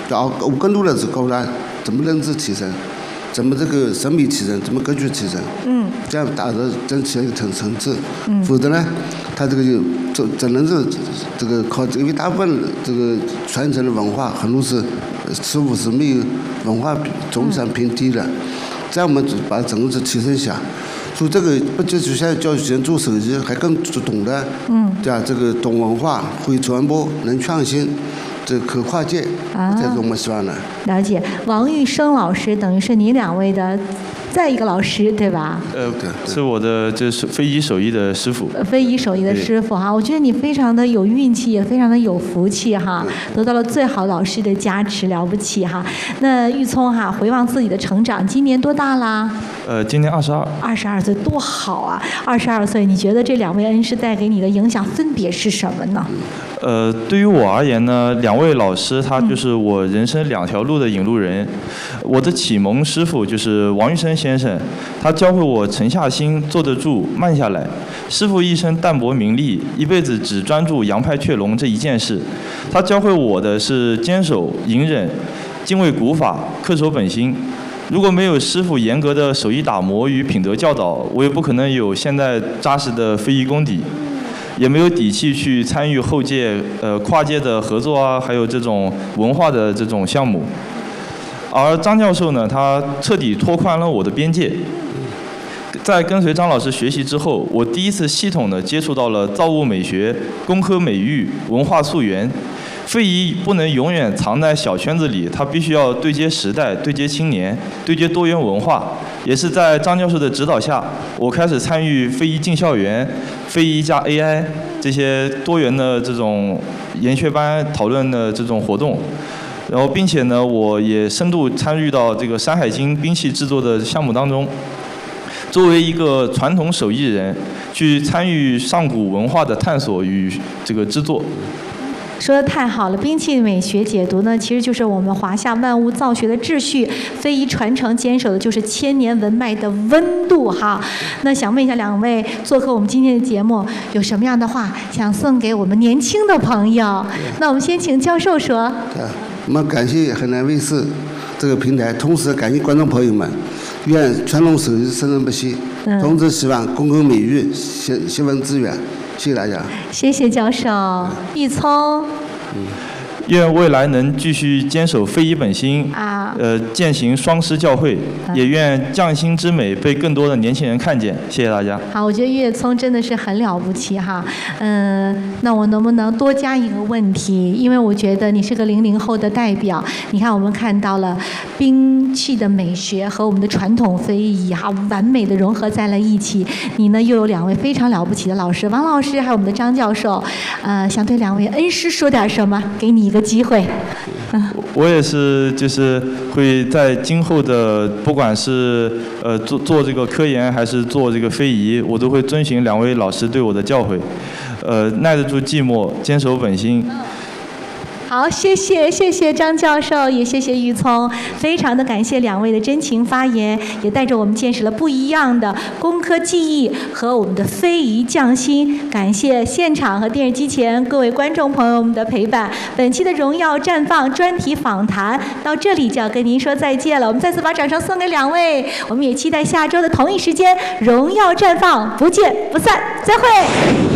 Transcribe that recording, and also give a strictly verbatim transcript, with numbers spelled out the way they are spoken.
要我更多的是告诉他怎么认知提升，怎么这个审美提升，怎么格局提升， 嗯， 这样达到争取一个层层次， 嗯， 否则呢，他这个就只只能是这个靠，因为大部分这个传承的文化很多是师傅是没有文化中产偏低的，这样我们把整个是提升一下。所以这个不就是现在教育学生做手机，还更懂得，嗯，对吧？这个懂文化，会传播，能创新，这可跨界，啊，这是我们希望的。 了解，王玉生老师等于是你两位的再一个老师，对吧？ 呃，是我的就是非遗手艺的师傅。 非遗手艺的师傅哈，我觉得你非常的有运气，也非常的有福气哈，得到了最好老师的加持，了不起哈。那玉聪哈，回望自己的成长，今年多大啦？ 呃，今年二十二。 二十二岁多好啊！二十二岁，你觉得这两位恩师带给你的影响分别是什么呢？ 呃，对于我而言呢，两位老师他就是我人生两条路的引路人。我的启蒙师傅就是王玉生先生，他教会我沉下心、坐得住、慢下来。师傅一生淡泊名利，一辈子只专注杨派雀龙这一件事。他教会我的是坚守、隐忍、敬畏古法、恪守本心。如果没有师傅严格的手艺打磨与品德教导，我也不可能有现在扎实的非遗功底。也没有底气去参与后届呃跨界的合作啊，还有这种文化的这种项目。而张教授呢，他彻底拓宽了我的边界。在跟随张老师学习之后，我第一次系统的接触到了造物美学、工科美育、文化溯源。非遗不能永远藏在小圈子里，它必须要对接时代、对接青年、对接多元文化。也是在张教授的指导下，我开始参与非遗进校园、非遗加 A I 这些多元的这种研学班讨论的这种活动。然后，并且呢，我也深度参与到这个《山海经》兵器制作的项目当中。作为一个传统手艺人，去参与上古文化的探索与这个制作。 说得太好了，兵器美学解读呢，其实就是我们华夏万物造学的秩序，非遗传承坚守的就是千年文脉的温度哈。那想问一下两位做客我们今天的节目，有什么样的话想送给我们年轻的朋友？那我们先请教授说。 对，我们感谢河南卫视这个平台，同时感谢观众朋友们。愿传统手艺生生不息，同时希望工科美育新新闻资源。谢谢大家。 谢谢教授。玉聪。 嗯，愿未来能继续坚守非遗本心， 啊， 呃，践行双师教诲，啊，也愿匠心之美被更多的年轻人看见。谢谢大家。 好，我觉得岳聪真的是很了不起哈。嗯，那我能不能多加一个问题？因为我觉得你是个零零后的代表。你看，我们看到了兵器的美学和我们的传统非遗哈，完美的融合在了一起。你呢，又有两位非常了不起的老师，王老师还有我们的张教授。呃，想对两位恩师说点什么？给你一个机会。嗯， 我也是，就是会在今后的不管是呃做做这个科研还是做这个非遗，我都会遵循两位老师对我的教诲，呃，耐得住寂寞，坚守本心。 好，谢谢谢谢张教授，也谢谢玉聪，非常的感谢两位的真情发言，也带着我们见识了不一样的工科技艺和我们的非遗匠心。感谢现场和电视机前各位观众朋友们的陪伴。本期的荣耀绽放专题访谈到这里就要跟您说再见了，我们再次把掌声送给两位，我们也期待下周的同一时间荣耀绽放，不见不散，再会。